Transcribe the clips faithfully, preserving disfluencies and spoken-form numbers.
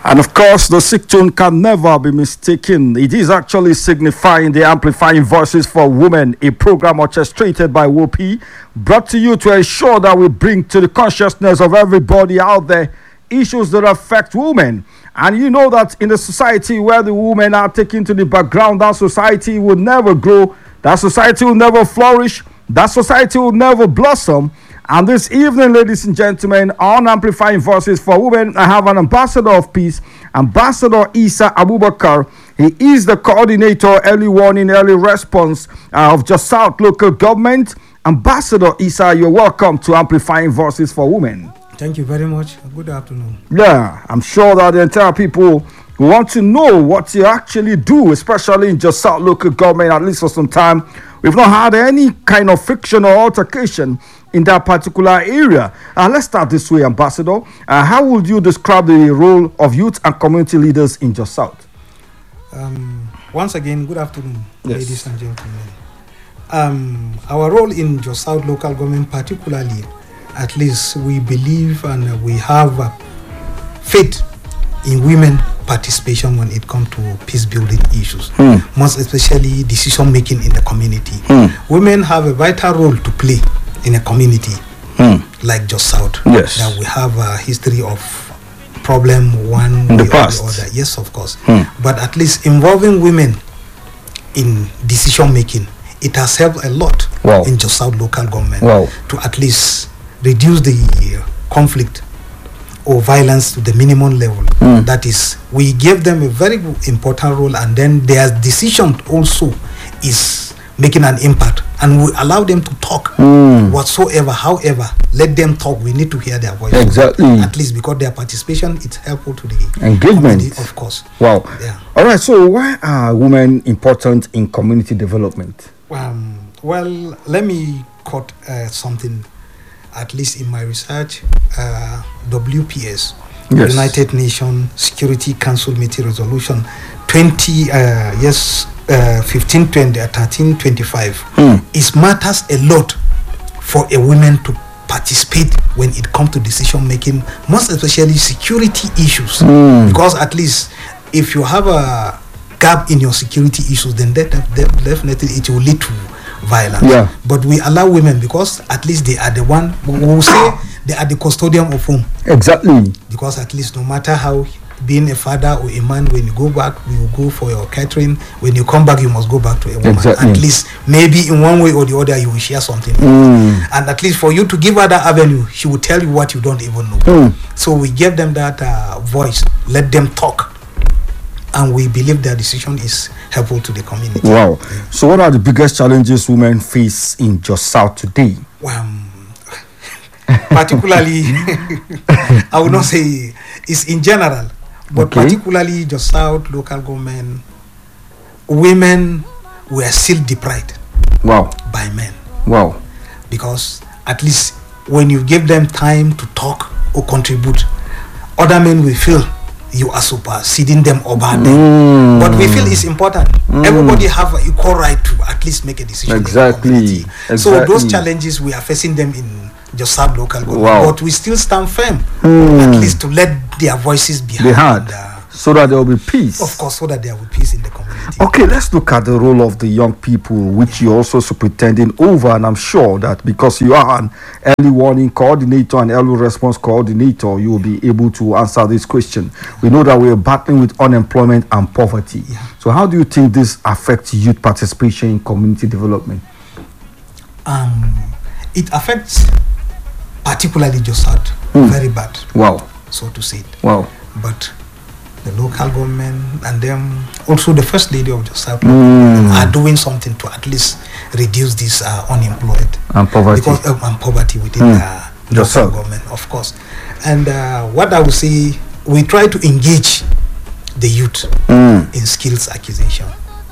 And of course, the sick tone can never be mistaken. It is actually signifying the Amplifying Voices for Women, a program orchestrated by W O P I, brought to you to ensure that we bring to the consciousness of everybody out there issues that affect women. And you know that in a society where the women are taken to the background, that society will never grow, that society will never flourish, that society will never blossom. And this evening, ladies and gentlemen, on Amplifying Voices for Women, I have an ambassador of peace, Ambassador Isa Abubakar. He is the coordinator, early warning, early response uh, of Jos South local government. Ambassador Isa, you're welcome to Amplifying Voices for Women. Thank you very much. Good afternoon. Yeah, I'm sure that the entire people want to know what you actually do, especially in Jos South local government, at least for some time. We've not had any kind of friction or altercation in that particular area. Uh, let's start this way, Ambassador. Uh, how would you describe the role of youth and community leaders in Jos South? Um, once again, good afternoon, Yes. ladies and gentlemen. Um, our role in Jos South local government, particularly, at least we believe and we have uh, faith in women participation when it comes to peace building issues, Hmm. most especially decision making in the community. Hmm. Women have a vital role to play in a community Hmm. like Jos South. Yes. That we have a history of problem one In the way past. or the other. Yes, of course. Hmm. But at least involving women in decision making, it has helped a lot Wow. in Jos South local government Wow. to at least reduce the conflict or violence to the minimum level. Mm. That is, we gave them a very important role, and then their decision also is making an impact, and we allow them to talk Mm. whatsoever. However, let them talk. We need to hear their voice. Exactly. At least because their participation is helpful to the Engagement. community, of course. Wow. Yeah. All right. So, why are women important in community development? Um, well, let me quote uh, something. At least in my research, uh, W P S, Yes. United Nations Security Council Meeting Resolution twenty, uh, yes, uh, fifteen twenty, uh, thirteen twenty-five. Hmm. It matters a lot for a woman to participate when it comes to decision making, most especially security issues. Hmm. Because at least if you have a gap in your security issues, then that, that definitely it will lead to violence. Yeah. But we allow women because at least they are the one who will say they are the custodian of home. Exactly. Because at least no matter how, being a father or a man, when you go back, you will go for your catering. When you come back, you must go back to a woman. Exactly. At least maybe in one way or the other, you will share something. Mm. And at least for you to give her that avenue, she will tell you what you don't even know. Mm. So we give them that uh, voice, let them talk. And we believe their decision is helpful to the community. Wow. So, what are the biggest challenges women face in Jos South today? Um, particularly, I would not say it's in general, but Okay. particularly Jos South local government, women were still deprived Wow. by men, Wow. because at least when you give them time to talk or contribute, other men will feel you are superseding them over them. Mm. But we feel it's important. Everybody have an equal right to at least make a decision. Exactly. In the community. So Exactly. those challenges, we are facing them in Jos South local government. Wow. But we still stand firm, Mm. at least to let their voices be They heard. had. And, uh, So that there will be peace. of course, so that there will be peace in the community. Okay, let's look at the role of the young people, which you're also superintending over. And I'm sure that because you are an early warning coordinator and early response coordinator, you will be able to answer this question. We know that we are battling with unemployment and poverty. Yeah. So, how do you think this affects youth participation in community development? Um, it affects particularly Jos South Mm. very bad, Wow, so to say. wow. But the local government and then also the first lady of Jos South Mm. are doing something to at least reduce this uh, unemployed And poverty. because uh, and poverty within Mm. the Jos local South. government, of course. And uh, what I would say, we try to engage the youth Mm. in skills acquisition.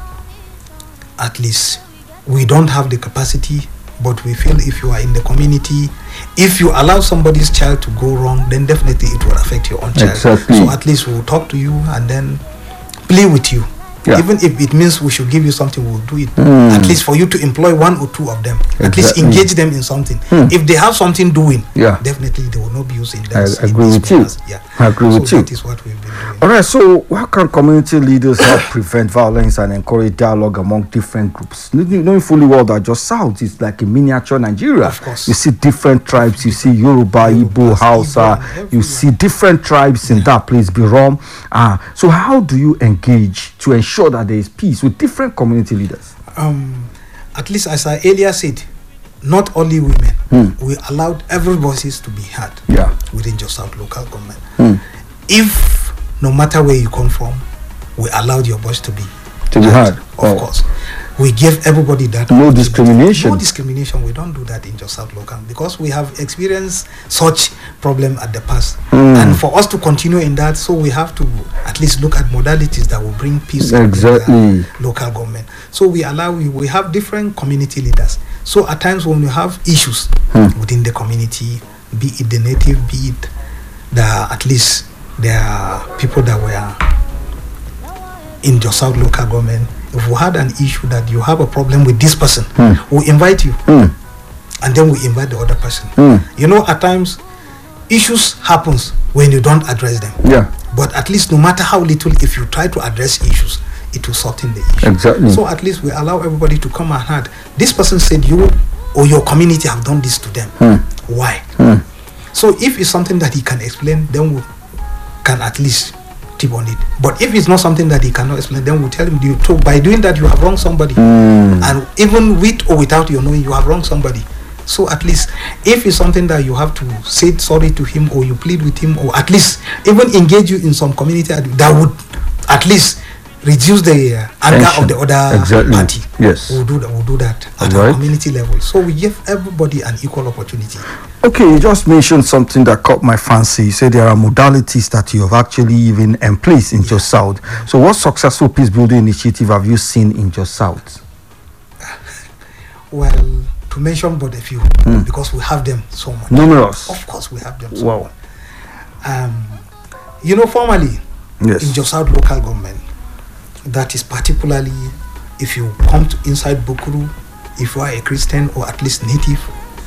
At least we don't have the capacity, but we feel if you are in the community, if you allow somebody's child to go wrong, then definitely it will affect your own child. Exactly. So at least we'll talk to you and then play with you. Yeah. Even if it means we should give you something, we'll do it. Mm. At least for you to employ one or two of them. At least Exactly. engage them in something. Mm. If they have something doing, Yeah. definitely they will not be using I that. agree with you. Yeah. I agree so with you. that is what we believe. doing. All right, so how can community leaders help prevent violence and encourage dialogue among different groups? Knowing fully well that Jos South is like a miniature Nigeria. Of course. You see different tribes, you see Yoruba, Igbo, Hausa, you see different tribes in that place, Birom. Uh, so how do you engage to ensure that there is peace with different community leaders? Um, at least as I earlier said, not only women, mm. we allowed every voices to be heard yeah. within Jos South local government. Mm. If no matter where you come from, we allowed your voice to be to be heard. Of oh. course, we give everybody that. No discrimination. No discrimination. We don't do that in Jos South local because we have experienced such problem at the past, mm. and for us to continue in that, so we have to at least look at modalities that will bring peace. Exactly. In the local government. So we allow we, we have different community leaders. So at times when we have issues hmm. within the community, be it the native, be it the at least there are people that were in Jos South local government. If we had an issue that you have a problem with this person, hmm. we invite you, hmm. and then we invite the other person. Hmm. You know, at times issues happens when you don't address them. Yeah. But at least no matter how little, if you try to address issues, it will sort in the issue. Exactly. So at least we allow everybody to come and heard. This person said you or your community have done this to them. Hmm. Why? Hmm. So if it's something that he can explain, then we can at least tip on it. But if it's not something that he cannot explain, then we tell him, you talk, by doing that you have wronged somebody. Hmm. And even with or without your knowing, you have wronged somebody. So at least if it's something that you have to say sorry to him, or you plead with him, or at least even engage you in some community that would at least reduce the uh, anger Tension. of the other exactly. party. Yes. We'll do that, we'll do that at right. our community level. So we give everybody an equal opportunity. Okay, you just mentioned something that caught my fancy. You said there are modalities that you have actually even in place in yeah. Jos South. Yeah. So what successful peace building initiative have you seen in Jos South? Well, to mention but a few, mm. because we have them so much. Numerous. Of course we have them so wow. much. Um, you know, formally, yes. in Jos South local government, that is particularly if you come to inside Bukuru, if you are a Christian or at least native,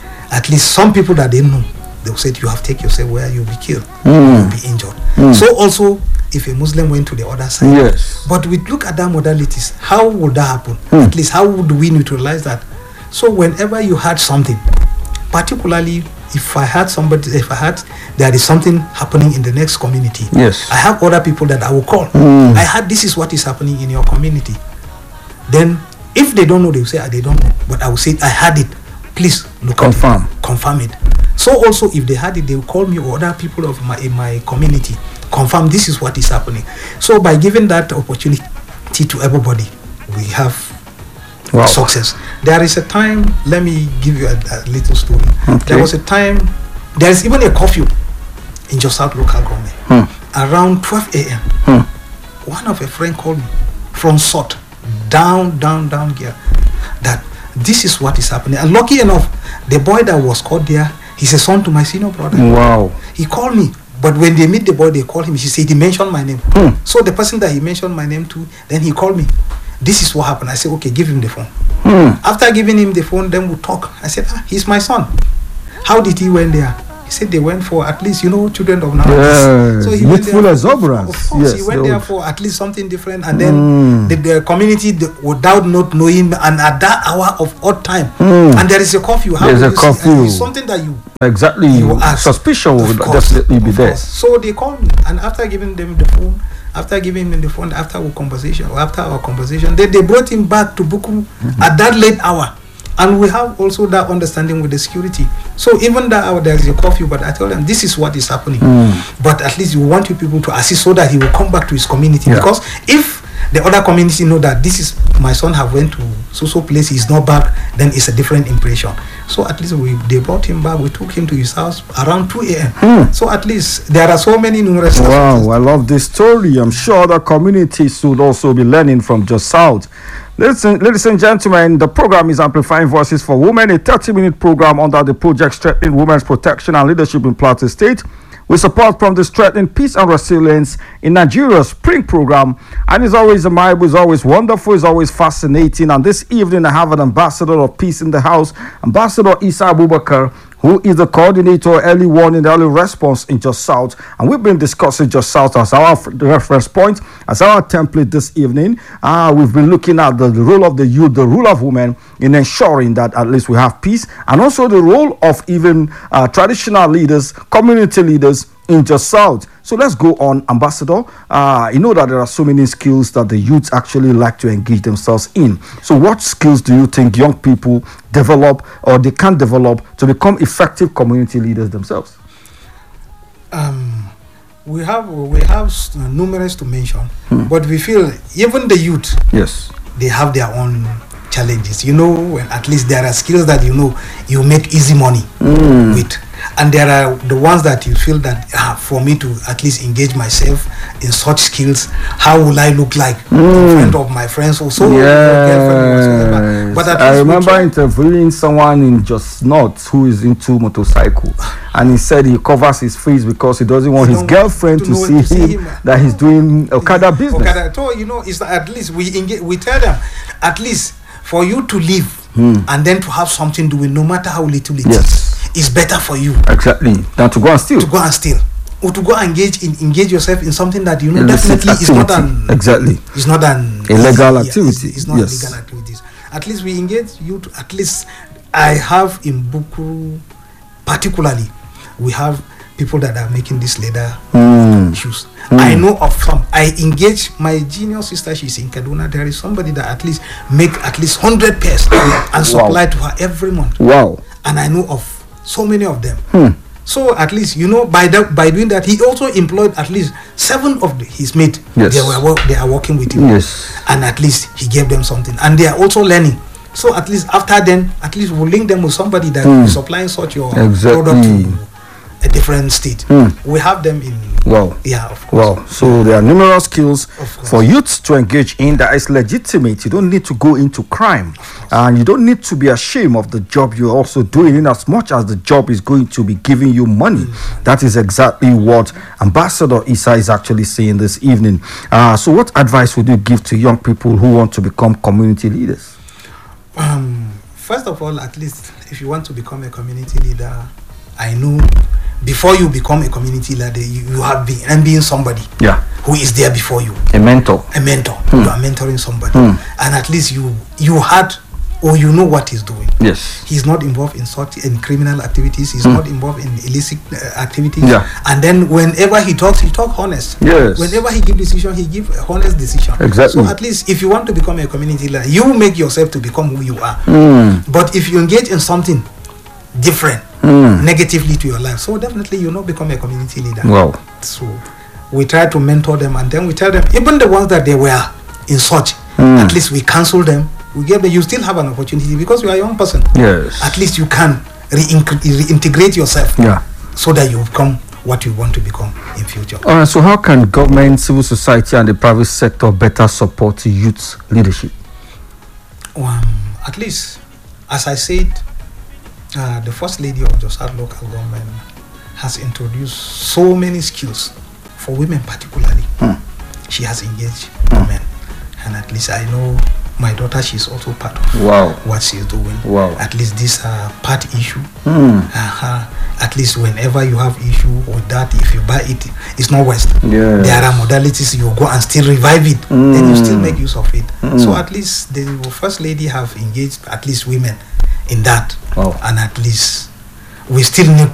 at least some people that they know, they will say you have take yourself where you'll be killed, mm. you'll be injured. Mm. So also, if a Muslim went to the other side, yes. but we look at that modalities, how would that happen? Mm. At least how would we neutralize that? So whenever you had something, particularly if I had somebody, if I had, there is something happening in the next community. Yes. I have other people that I will call. Mm. I had this is what is happening in your community. Then, if they don't know, they will say, ah, they don't know. But I will say, I had it. Please look confirm. at it. Confirm it. So also, if they had it, they will call me or other people of my in my community. Confirm this is what is happening. So by giving that opportunity to everybody, we have wow. success. There is a time, let me give you a, a little story. Okay. There was a time, there is even a curfew in Jos South local government. Hmm. Around twelve a m Hmm. One of a friend called me from Sot, down, down, down here, that this is what is happening. And lucky enough, the boy that was caught there, he's a son to my senior brother. Wow. He called me. But when they meet the boy, they call him. He said he mentioned my name. Hmm. So the person that he mentioned my name to, then he called me. This is what happened. I said, okay, give him the phone. Hmm. After giving him the phone, then we talk. I said, ah, he's my son. How did he went there? He said they went for at least, you know, children of nowadays. Yeah. So he Youthful went there. exuberance. Of course, yes, he went there would. for at least something different, and then mm. the, the community, the, without not knowing, and at that hour of odd time, mm. and there is a curfew. How There's do a you curfew. See? It's something that you exactly you ask. Suspicion would course, definitely be there. Course. So they called me, and after giving them the phone, after giving him the phone, after our conversation, or after our conversation, they, they brought him back to Buku mm-hmm. at that late hour. And we have also that understanding with the security. So even that hour, there is a curfew, but I tell them, this is what is happening. Mm. But at least you want you people to assist so that he will come back to his community. Yeah. Because if the other community know that this is, my son have went to so-so place, he's not back, then it's a different impression. So at least we they brought him back, we took him to his house around two a m Mm. So at least there are so many numerous... Wow, I love this story. I'm sure the communities should also be learning from Jos South. Listen, ladies and gentlemen, the program is Amplifying Voices for Women, a thirty-minute program under the project Strengthening Women's Protection and Leadership in Plateau State, with support from the Strengthening Peace and Resilience in Nigeria Spring program. And it's always a Bible, it's always wonderful, it's always fascinating. And this evening, I have an ambassador of peace in the house, Ambassador Isa Abubakar, who is the coordinator early warning, early response in Just South. And we've been discussing Just South as our f- reference point, as our template this evening. Uh, we've been looking at the, the role of the youth, the role of women in ensuring that at least we have peace, and also the role of even uh, traditional leaders, community leaders in Just South. So let's go on, Ambassador. Uh, you know that there are so many skills that the youth actually like to engage themselves in. So what skills do you think young people develop or they can develop to become effective community leaders themselves? Um, we have we have uh, numerous to mention, hmm. but we feel even the youth, yes, they have their own challenges. You know, at least there are skills that you know you make easy money mm. with. And there are the ones that you feel that ah, for me to at least engage myself in such skills, how will I look like mm. in front of my friends or so? Yes. But at I remember interviewing someone in Just Not who is into motorcycle, and he said he covers his face because he doesn't want he his girlfriend to, to, see, to see him, him that he's doing Okada business. Okada. So you know, it's at least we engage, we tell them at least for you to live mm. and then to have something doing, no matter how little it yes. is, is better for you. Exactly. Than to go and steal. To go and steal. Or to go and engage in engage yourself in something that you know illicit definitely activity. is not an exactly. It's not an illegal yeah, activity. It's, it's not yes. illegal activities. At least we engage you to at least I have in Bukuru particularly we have people that are making this leather mm. shoes. Mm. I know of some. I engage my junior sister. She's in Kaduna. There is somebody that at least make at least hundred pairs and supply wow. to her every month. Wow! And I know of so many of them. Hmm. So at least you know by that by doing that he also employed at least seven of the, his mates. Yes. They were they are working with him. Yes. And at least he gave them something, and they are also learning. So at least after then, at least we'll link them with somebody that hmm. is supplying such your exactly. product to a different state. Hmm. We have them in. Wow. Yeah, of course. Wow. So there are numerous skills for youth to engage in that is legitimate. You don't need to go into crime, and you don't need to be ashamed of the job you're also doing, in as much as the job is going to be giving you money. Mm. That is exactly what Ambassador Issa is actually saying this evening. Uh, so what advice would you give to young people who want to become community leaders? Um, first of all, at least if you want to become a community leader, I know before you become a community leader, you, you have been and being somebody yeah. who is there before you. A mentor. A mentor. Hmm. You are mentoring somebody. Hmm. And at least you you had or you know what he's doing. Yes. He's not involved in such in criminal activities. He's hmm. not involved in illicit uh, activities. Yeah. And then whenever he talks, he talks honest. Yes. Whenever he gives decision, he gives a honest decision. Exactly. So at least if you want to become a community leader, you make yourself to become who you are. Hmm. But if you engage in something different, mm. negatively to your life, so definitely you not become a community leader. Wow. So we try to mentor them, and then we tell them, even the ones that they were in such, mm. at least we cancel them. We give them, you still have an opportunity because you are a young person. Yes. At least you can reinc- reintegrate yourself. Yeah. So that you become what you want to become in future. All right. So how can government, civil society, and the private sector better support youth leadership? Um, at least, as I said. Uh, the First Lady of Jos South Local Government has introduced so many skills for women particularly. Hmm. She has engaged hmm. women, and at least I know my daughter, she's also part of wow. what she's doing. Wow. At least this uh, part issue. Hmm. Uh-huh. At least whenever you have issue with that, if you buy it, it's not waste. Yes. There are modalities you go and still revive it, mm. then you still make use of it. Mm. So at least the First Lady have engaged at least women in that. Wow. And at least we still need